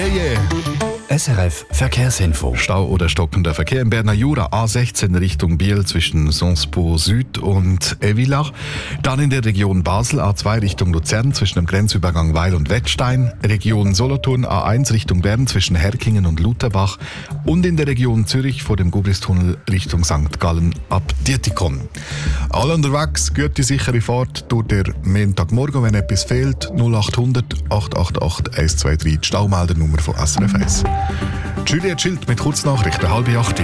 Yeah. SRF Verkehrsinfo. Stau oder stockender Verkehr im Berner Jura, A16 Richtung Biel zwischen Sonspo Süd und Evillach. Dann in der Region Basel, A2 Richtung Luzern zwischen dem Grenzübergang Weil und Wettstein. Region Solothurn, A1 Richtung Bern zwischen Herkingen und Lutherbach. Und in der Region Zürich vor dem Gubristunnel Richtung St. Gallen ab Dietikon. Alle unterwegs, gute sichere Fahrt durch den Montagmorgen, wenn etwas fehlt. 0800 888 123, die Staumeldernummer von SRF 1. Juliette Schild mit Kurznachrichten, 7:30.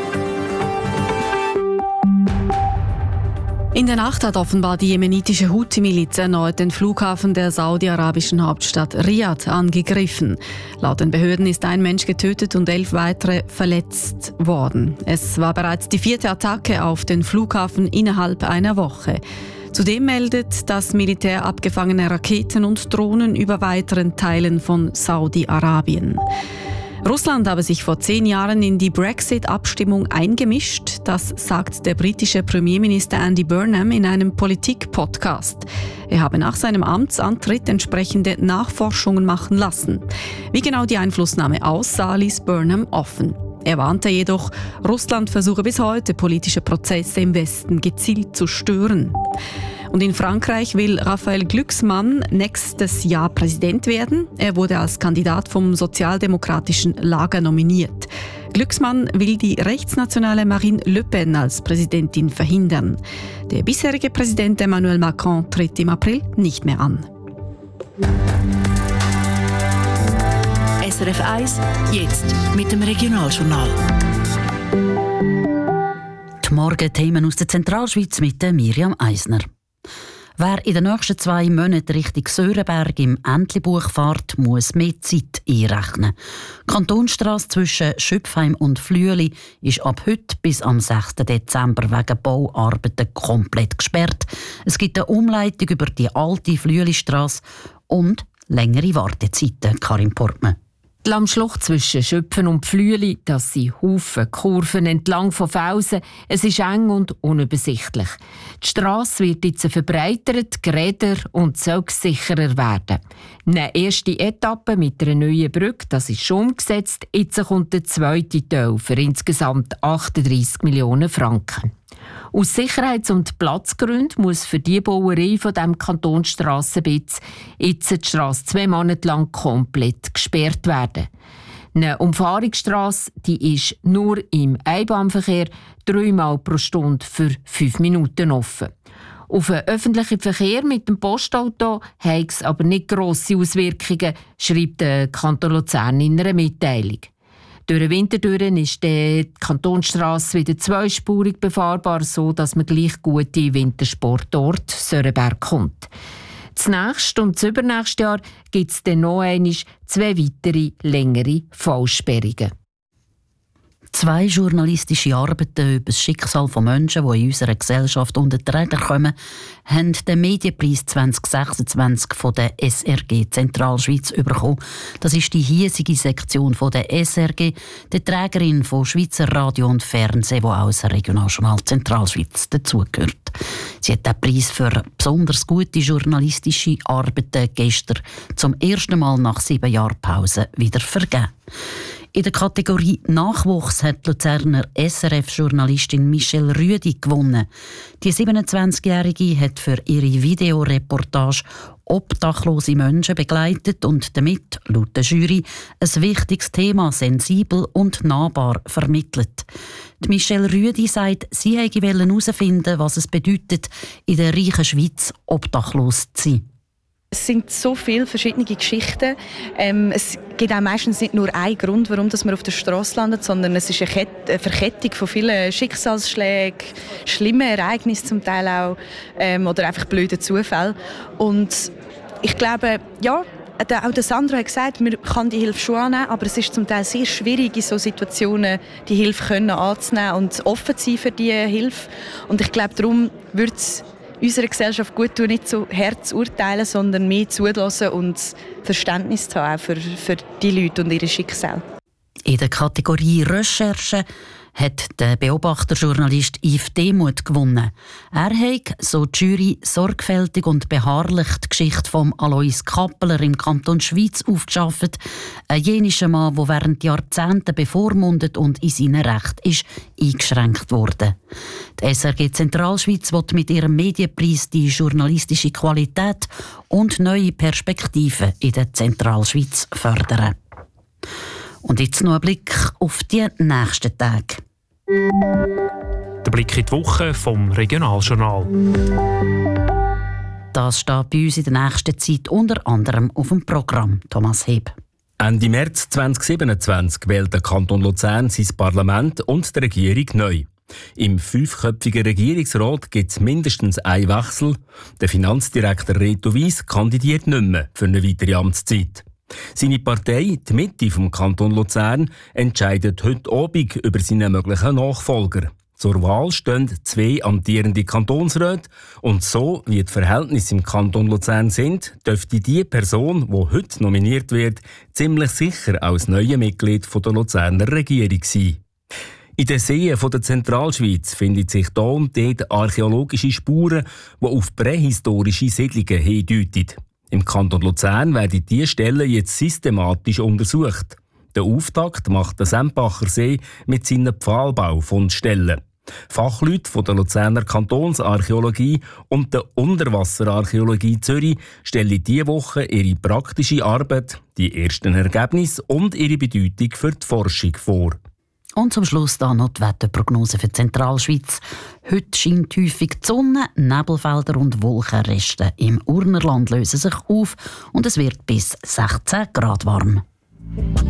In der Nacht hat offenbar die jemenitische Houthi-Miliz erneut den Flughafen der saudi-arabischen Hauptstadt Riyadh angegriffen. Laut den Behörden ist ein Mensch getötet und 11 weitere verletzt worden. Es war bereits die 4. Attacke auf den Flughafen innerhalb einer Woche. Zudem meldet das Militär abgefangene Raketen und Drohnen über weiteren Teilen von Saudi-Arabien. Russland habe sich vor 10 Jahren in die Brexit-Abstimmung eingemischt. Das sagt der britische Premierminister Andy Burnham in einem Politik-Podcast. Er habe nach seinem Amtsantritt entsprechende Nachforschungen machen lassen. Wie genau die Einflussnahme aussah, ließ Burnham offen. Er warnte jedoch, Russland versuche bis heute, politische Prozesse im Westen gezielt zu stören. Und in Frankreich will Raphael Glucksmann nächstes Jahr Präsident werden. Er wurde als Kandidat vom sozialdemokratischen Lager nominiert. Glucksmann will die rechtsnationale Marine Le Pen als Präsidentin verhindern. Der bisherige Präsident Emmanuel Macron tritt im April nicht mehr an. SRF 1, jetzt mit dem Regionaljournal. Die Morgenthemen aus der Zentralschweiz mit Miriam Eisner. Wer in den nächsten 2 Monaten Richtung Sörenberg im Entlebuch fährt, muss mehr Zeit einrechnen. Die Kantonstrasse zwischen Schöpfheim und Flüeli ist ab heute bis am 6. Dezember wegen Bauarbeiten komplett gesperrt. Es gibt eine Umleitung über die alte Flüelistrasse und längere Wartezeiten. Karin Portmann. Die Lammschlucht zwischen Schöpfen und Pflüeli, das sind Haufen Kurven entlang von Felsen. Es ist eng und unübersichtlich. Die Strasse wird jetzt verbreitert, geräder und soll sicherer werden. Eine erste Etappe mit einer neuen Brücke, das ist schon umgesetzt. Jetzt kommt der zweite Teil für insgesamt 38 Millionen Franken. Aus Sicherheits- und Platzgründen muss für die Bauerei von diesem Kantonsstrassenbitz jetzt die Strasse 2 Monate lang komplett gesperrt werden. Eine Umfahrungsstrasse, die ist nur im Einbahnverkehr 3 Mal pro Stunde für 5 Minuten offen. Auf den öffentlichen Verkehr mit dem Postauto hat es aber nicht grosse Auswirkungen, schreibt der Kanton Luzern in einer Mitteilung. Durch den Winter ist die Kantonsstrasse wieder zweispurig befahrbar, so dass man gleich gut in Wintersportort Sörenberg kommt. Das nächste und das übernächste Jahr gibt es dann noch einmal 2 weitere längere Vollsperrungen. 2 journalistische Arbeiten über das Schicksal von Menschen, die in unserer Gesellschaft unter die Räder kommen, haben den Medienpreis 2026 von der SRG Zentralschweiz bekommen. Das ist die hiesige Sektion von der SRG, die Trägerin von Schweizer Radio und Fernsehen, die auch das Regionaljournal Zentralschweiz dazugehört. Sie hat den Preis für besonders gute journalistische Arbeiten gestern zum ersten Mal nach 7 Jahren Pause wieder vergeben. In der Kategorie Nachwuchs hat die Luzerner SRF-Journalistin Michelle Rüdi gewonnen. Die 27-Jährige hat für ihre Videoreportage obdachlose Menschen begleitet und damit, laut der Jury, ein wichtiges Thema sensibel und nahbar vermittelt. Die Michelle Rüdi sagt, sie wollte herausfinden, was es bedeutet, in der reichen Schweiz obdachlos zu sein. Es sind so viele verschiedene Geschichten. Es gibt auch meistens nicht nur einen Grund, warum man auf der Straße landet, sondern es ist eine Verkettung von vielen Schicksalsschlägen, schlimmen Ereignissen zum Teil auch oder einfach blöden Zufällen. Und ich glaube, ja, auch der Sandro hat gesagt, man kann die Hilfe schon annehmen, aber es ist zum Teil sehr schwierig, in solchen Situationen die Hilfe anzunehmen und offen zu sein für diese Hilfe. Und ich glaube, darum würde es unserer Gesellschaft gut tun, nicht so hart zu urteilen, sondern mehr zulassen und Verständnis zu haben, auch für die Leute und ihre Schicksale. In der Kategorie Recherche hat der Beobachterjournalist Yves Demuth gewonnen. Er hat, so die Jury, sorgfältig und beharrlich die Geschichte von Alois Kappeler im Kanton Schwyz aufgeschafft. Ein jenischer Mann, der während Jahrzehnten bevormundet und in seinen Rechten ist eingeschränkt wurde. Die SRG Zentralschweiz will mit ihrem Medienpreis die journalistische Qualität und neue Perspektiven in der Zentralschweiz fördern. Und jetzt noch ein Blick auf die nächsten Tage. Der Blick in die Woche vom Regionaljournal. Das steht bei uns in der nächsten Zeit unter anderem auf dem Programm. Thomas Heb. Ende März 2027 wählt der Kanton Luzern sein Parlament und die Regierung neu. Im 5-köpfigen Regierungsrat gibt es mindestens einen Wechsel. Der Finanzdirektor Reto Weiss kandidiert nicht mehr für eine weitere Amtszeit. Seine Partei, die Mitte vom Kanton Luzern, entscheidet heute Abend über seinen möglichen Nachfolger. Zur Wahl stehen 2 amtierende Kantonsräte und so, wie die Verhältnisse im Kanton Luzern sind, dürfte die Person, die heute nominiert wird, ziemlich sicher als neue Mitglied der Luzerner Regierung sein. In den Seen der Zentralschweiz finden sich hier und dort archäologische Spuren, die auf prähistorische Siedlungen hindeuten. Im Kanton Luzern werden diese Stellen jetzt systematisch untersucht. Den Auftakt macht der Sempacher See mit seinen Pfahlbaufundstellen. Fachleute von der Luzerner Kantonsarchäologie und der Unterwasserarchäologie Zürich stellen diese Woche ihre praktische Arbeit, die ersten Ergebnisse und ihre Bedeutung für die Forschung vor. Und zum Schluss dann noch die Wetterprognose für die Zentralschweiz. Heute scheint häufig die Sonne, Nebelfelder und Wolkenreste im Urnerland lösen sich auf und es wird bis 16 Grad warm.